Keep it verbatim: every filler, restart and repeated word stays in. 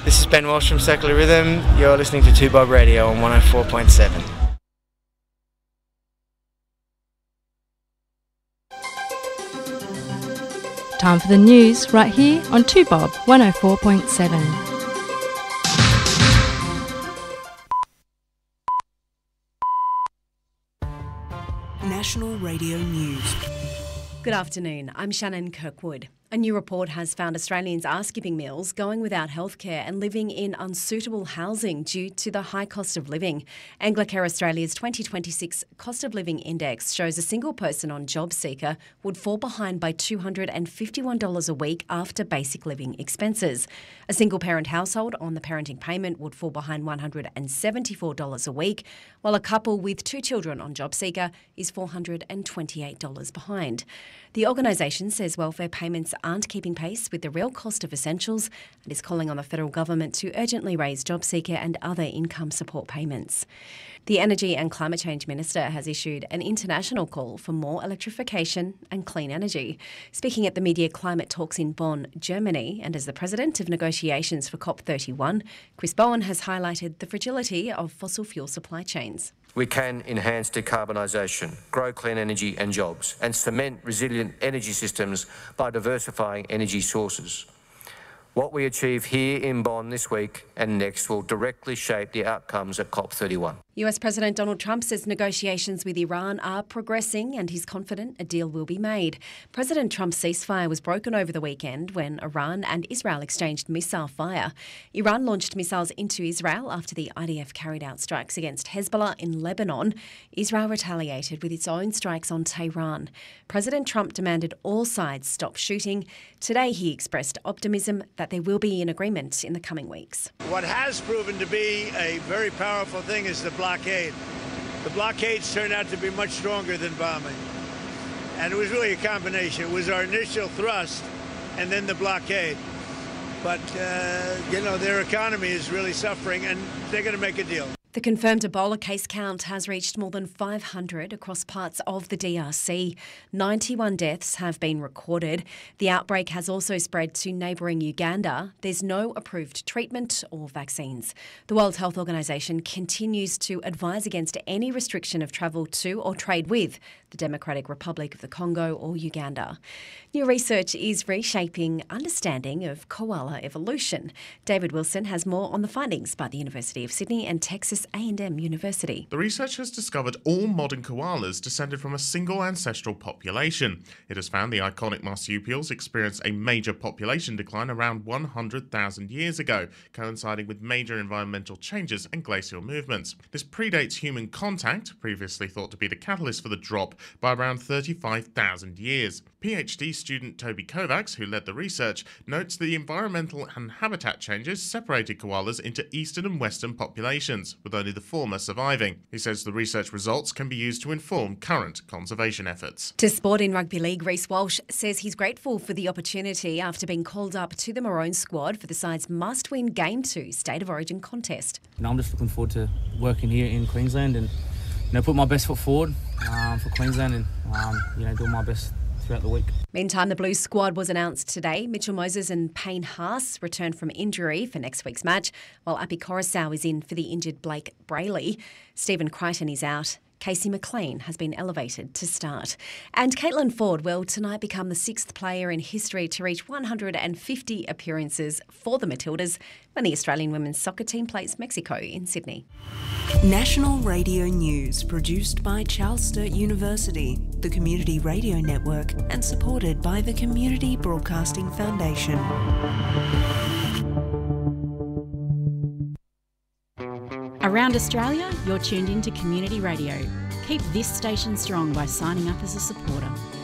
This is Ben Walsh from Circular Rhythm. You're listening to two Bob Radio on one oh four point seven. Time for the news right here on two Bob one oh four point seven. National Radio News. Good afternoon, I'm Shannon Kirkwood. A new report has found Australians are skipping meals, going without healthcare and living in unsuitable housing due to the high cost of living. Anglicare Australia's twenty twenty-six Cost of Living Index shows a single person on JobSeeker would fall behind by two hundred fifty-one dollars a week after basic living expenses. A single-parent household on the parenting payment would fall behind one hundred seventy-four dollars a week, while a couple with two children on JobSeeker is four hundred twenty-eight dollars behind. The organisation says welfare payments aren't keeping pace with the real cost of essentials and is calling on the federal government to urgently raise JobSeeker and other income support payments. The Energy and Climate Change Minister has issued an international call for more electrification and clean energy. Speaking at the Media Climate Talks in Bonn, Germany, and as the president of negotiations for COP thirty-one, Chris Bowen has highlighted the fragility of fossil fuel supply chains. We can enhance decarbonisation, grow clean energy and jobs, and cement resilient energy systems by diversifying energy sources. What we achieve here in Bonn this week and next will directly shape the outcomes at COP thirty-one. U S President Donald Trump says negotiations with Iran are progressing and he's confident a deal will be made. President Trump's ceasefire was broken over the weekend when Iran and Israel exchanged missile fire. Iran launched missiles into Israel after the I D F carried out strikes against Hezbollah in Lebanon. Israel retaliated with its own strikes on Tehran. President Trump demanded all sides stop shooting. Today he expressed optimism that there will be an agreement in the coming weeks. What has proven to be a very powerful thing is the blockade. The blockades turned out to be much stronger than bombing. And it was really a combination. It was our initial thrust and then the blockade. But, uh, you know, their economy is really suffering and they're going to make a deal. The confirmed Ebola case count has reached more than five hundred across parts of the D R C. ninety-one deaths have been recorded. The outbreak has also spread to neighbouring Uganda. There's no approved treatment or vaccines. The World Health Organization continues to advise against any restriction of travel to or trade with the Democratic Republic of the Congo or Uganda. New research is reshaping understanding of koala evolution. David Wilson has more on the findings by the University of Sydney and Texas A and M University. The research has discovered all modern koalas descended from a single ancestral population. It has found the iconic marsupials experienced a major population decline around one hundred thousand years ago, coinciding with major environmental changes and glacial movements. This predates human contact, previously thought to be the catalyst for the drop, by around thirty-five thousand years. PhD student Toby Kovacs, who led the research, notes that the environmental and habitat changes separated koalas into eastern and western populations, with only the former surviving. He says the research results can be used to inform current conservation efforts. To sport in rugby league, Reece Walsh says he's grateful for the opportunity after being called up to the Maroon squad for the side's must-win Game two State of Origin contest. You know, I'm just looking forward to working here in Queensland and you know, put my best foot forward um, for Queensland and um, you know, doing my best throughout the week. Meantime, the Blues squad was announced today. Mitchell Moses and Payne Haas returned from injury for next week's match, while Api Coruscant is in for the injured Blake Brayley. Stephen Crichton is out. Casey McLean has been elevated to start. And Caitlin Ford will tonight become the sixth player in history to reach one hundred fifty appearances for the Matildas when the Australian women's soccer team plays Mexico in Sydney. National Radio News, produced by Charles Sturt University, the Community Radio Network, and supported by the Community Broadcasting Foundation. Around Australia, you're tuned in to Community Radio. Keep this station strong by signing up as a supporter.